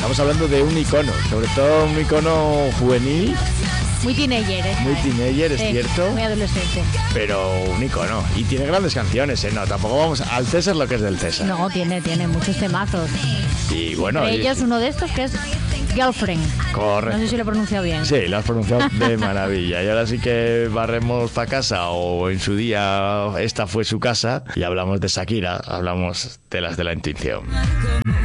Estamos hablando de un icono, sobre todo un icono juvenil. Muy teenager, ¿eh? Muy teenager, es cierto. Muy adolescente. Pero un icono. Y tiene grandes canciones, ¿eh? No, tampoco vamos al César lo que es del César. No, tiene muchos temazos. Y bueno... Entre ellos uno de estos que es Girlfriend. Correcto. No sé si lo he pronunciado bien. Sí, lo has pronunciado de maravilla. Y ahora sí que barremos para casa, o en su día esta fue su casa, y hablamos de Shakira, hablamos de las de la intuición.